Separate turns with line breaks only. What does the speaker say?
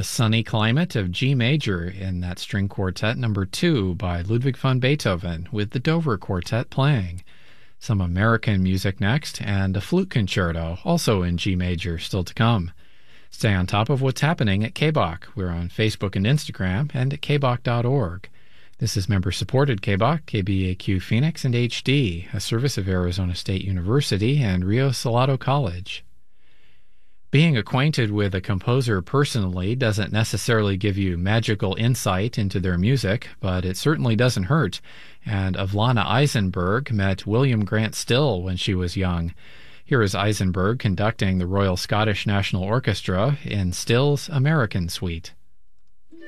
sunny climate of G major in that string quartet number 2 by Ludwig van Beethoven, with the Dover Quartet playing. Some American music next, and a flute concerto, also in G major, still to come. Stay on top of what's happening at KBOC. We're on Facebook and Instagram, and at kbok.org. This is member-supported KBOC, KBAQ Phoenix and HD, a service of Arizona State University and Rio Salado College. Being acquainted with a composer personally doesn't necessarily give you magical insight into their music, but it certainly doesn't hurt. And Ivlana Eisenberg met William Grant Still when she was young. Here is Eisenberg conducting the Royal Scottish National Orchestra in Still's American Suite.